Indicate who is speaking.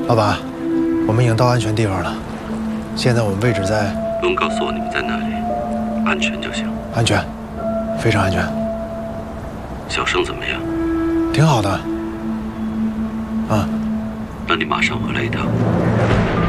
Speaker 1: 老板，我们已经到安全地方了。现在我们位置在……
Speaker 2: 不用告诉我你们在哪里，安全就行。
Speaker 1: 安全，非常安全。
Speaker 2: 小盛怎么样？
Speaker 1: 挺好的。啊，
Speaker 2: 那你马上回来一趟。